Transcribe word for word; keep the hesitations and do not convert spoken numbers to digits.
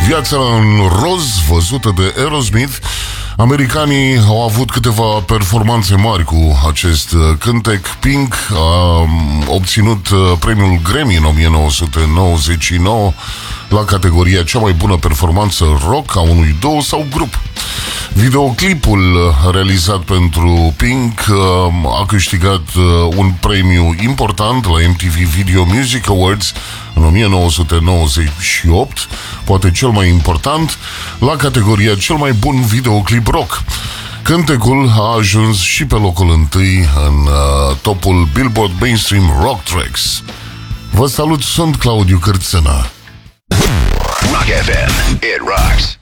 Viața în roz, văzută de Aerosmith. Americanii au avut câteva performanțe mari cu acest cântec. Pink a obținut premiul Grammy în o mie nouă sute nouăzeci și nouă la categoria cea mai bună performanță rock a unui duo sau grup. Videoclipul realizat pentru Pink a câștigat un premiu important la M T V Video Music Awards în o mie nouă sute nouăzeci și opt, poate cel mai important, la categoria cel mai bun videoclip rock. Cântecul a ajuns și pe locul întâi în uh, topul Billboard Mainstream Rock Tracks. Vă salut, sunt Claudiu Cârțâna. Rock F M, it rocks.